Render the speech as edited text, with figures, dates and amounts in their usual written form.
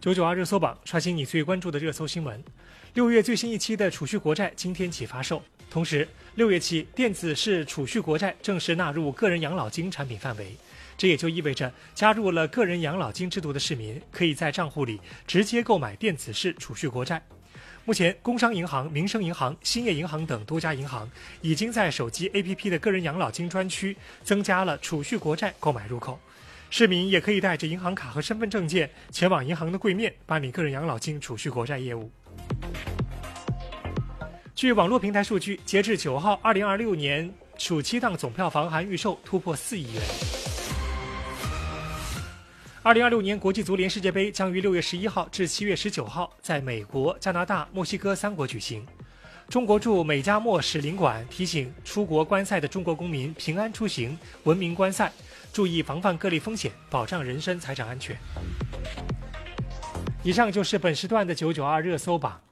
992热搜榜刷新你最关注的热搜新闻。6月最新一期的储蓄国债今天起发售，同时6月起电子式储蓄国债正式纳入个人养老金产品范围。这也就意味着，加入了个人养老金制度的市民可以在账户里直接购买电子式储蓄国债。目前，工商银行、民生银行、兴业银行等多家银行已经在手机 APP 的个人养老金专区增加了储蓄国债购买入口。市民也可以带着银行卡和身份证件前往银行的柜面办理个人养老金储蓄国债业务。据网络平台数据，截至9号，2026年暑期档总票房含预售突破4亿元。2026年国际足联世界杯将于6月11号至7月19号在美国、加拿大、墨西哥3国举行。中国驻美加墨使领馆提醒出国观赛的中国公民平安出行、文明观赛，注意防范各类风险，保障人身财产安全。以上就是本时段的992热搜榜。